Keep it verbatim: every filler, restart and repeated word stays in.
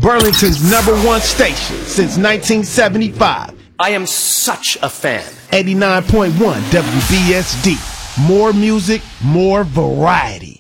Burlington's number one station since nineteen seventy-five. I am such a fan. eighty-nine point one W B S D. More music, more variety.